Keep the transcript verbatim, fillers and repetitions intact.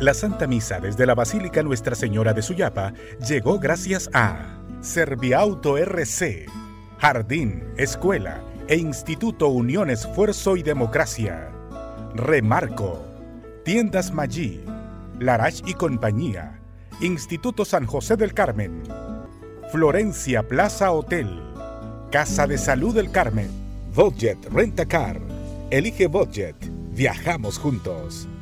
La Santa Misa desde la Basílica Nuestra Señora de Suyapa llegó gracias a Serviauto R C, Jardín, Escuela e Instituto Unión Esfuerzo y Democracia. Remarco, Tiendas Maggi, Larache y Compañía, Instituto San José del Carmen, Florencia Plaza Hotel, Casa de Salud del Carmen, Budget Rent-A-Car. Elige Budget, viajamos juntos.